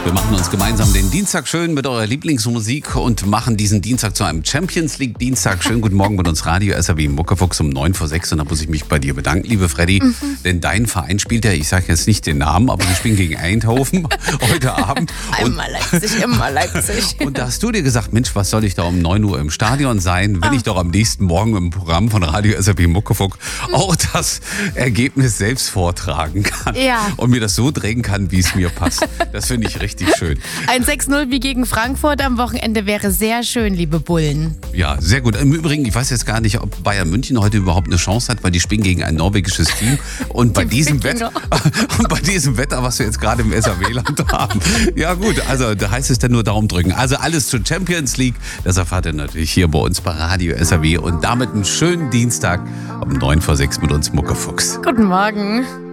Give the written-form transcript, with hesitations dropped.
Wir machen uns gemeinsam den Dienstag schön mit eurer Lieblingsmusik und machen diesen Dienstag zu einem Champions League Dienstag. Schönen guten Morgen mit uns Radio SAW Muckefuchs um 9:06 und da muss ich mich bei dir bedanken, liebe Freddy. Denn dein Verein spielt ja, ich sage jetzt nicht den Namen, aber wir spielen gegen Eindhoven heute Abend. Einmal Leipzig, immer Leipzig. Und da hast du dir gesagt, Mensch, was soll ich da um 9 Uhr im Stadion sein, wenn ich doch am nächsten Morgen im Programm von Radio SAW Muckefuck auch das Ergebnis selbst vortragen kann. Ja. Und mir das so drehen kann, wie es mir passt. Das finde ich richtig schön. Ein 6-0 wie gegen Frankfurt am Wochenende wäre sehr schön, liebe Bullen. Ja, sehr gut. Im Übrigen, ich weiß jetzt gar nicht, ob Bayern München heute überhaupt eine Chance hat, weil die spielen gegen ein norwegisches Team. Und bei diesem Wetter, was wir jetzt gerade im SAW-Land haben. Ja gut, also da heißt es dann nur Daumen drücken. Also alles zur Champions League. Das erfahrt ihr natürlich hier bei uns bei Radio SAW. Und damit einen schönen Dienstag um 9:06 mit uns Muckefuchs. Guten Morgen.